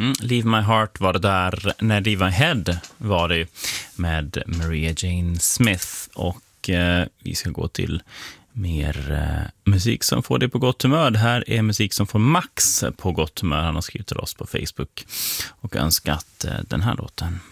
Leave My Heart var det där. När Leave My Head var det med Maria Jane Smith. Och vi ska gå till mer musik som får dig på gott humör. Det här är musik som får Max på gott humör. Han har skrivit till oss på Facebook och önskat den här låten.